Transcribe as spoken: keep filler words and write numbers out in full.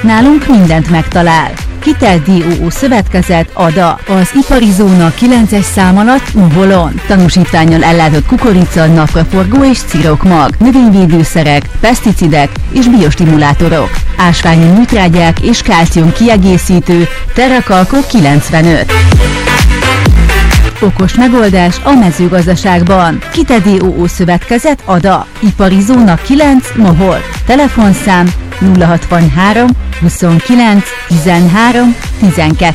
Nálunk mindent megtalál. Kitel dé o o Szövetkezet Ada. Az ipari zóna kilences szám alatt Uholon. Tanúsítvánnyal ellátott kukorica, napraforgó és cirokmag, növényvédőszerek, peszticidek és biostimulátorok. Ásványi műtrágyák és kálcium kiegészítő, Terrakalko kilencvenöt. Okos megoldás a mezőgazdaságban. Kitel dé o o Szövetkezet Ada. Ipari zóna kilenc Mohol. Telefonszám nulla hatvanhárom huszonkilenc tizenhárom tizenkettő.